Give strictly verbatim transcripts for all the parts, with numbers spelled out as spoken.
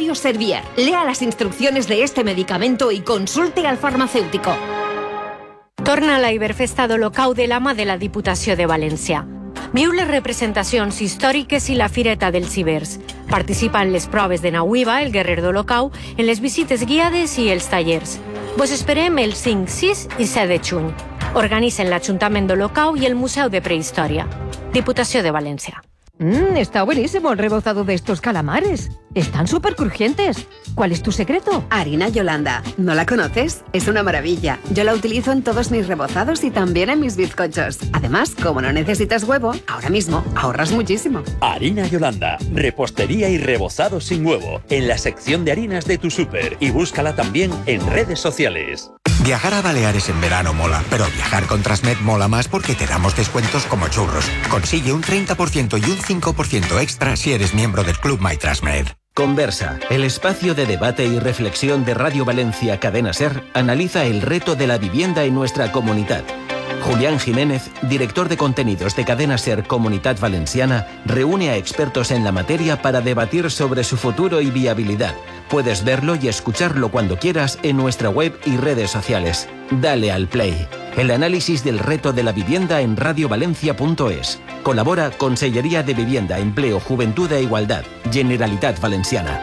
Remedio Servier. Lea las instrucciones de este medicamento y consulte al farmacéutico. Torna la Iberfesta d'Olocau de la mà de la Diputació de València. Viu les representacions històriques i la Fireta dels Ibers. Participa en les proves de Nauiva, el Guerrer d'Olocau, en les visites guiades i els tallers. Vos esperem el cinc, sis i set de juny. Organicen l'Ajuntament d'Olocau i el Museu de Prehistòria. Diputació de València. Mmm, está buenísimo el rebozado de estos calamares. Están súper crujientes. ¿Cuál es tu secreto? Harina Yolanda. ¿No la conoces? Es una maravilla. Yo la utilizo en todos mis rebozados y también en mis bizcochos. Además, como no necesitas huevo, ahora mismo ahorras muchísimo. Harina Yolanda. Repostería y rebozado sin huevo. En la sección de harinas de tu súper. Y búscala también en redes sociales. Viajar a Baleares en verano mola, pero viajar con Transmed mola más porque te damos descuentos como churros. Consigue un treinta por ciento y un cinco por ciento extra si eres miembro del Club MyTransmed. Conversa, el espacio de debate y reflexión de Radio Valencia Cadena Ser, analiza el reto de la vivienda en nuestra comunidad. Julián Jiménez, director de contenidos de Cadena Ser Comunitat Valenciana, reúne a expertos en la materia para debatir sobre su futuro y viabilidad. Puedes verlo y escucharlo cuando quieras en nuestra web y redes sociales. Dale al play. El análisis del reto de la vivienda en radio valencia punto es. Colabora Consellería de Vivienda, Empleo, Juventud e Igualdad. Generalitat Valenciana.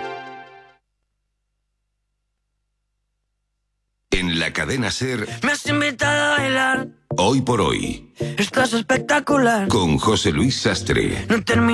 En la Cadena Ser, me has invitado a bailar. Hoy por Hoy. Estás espectacular. Con José Luis Sastre. No termino.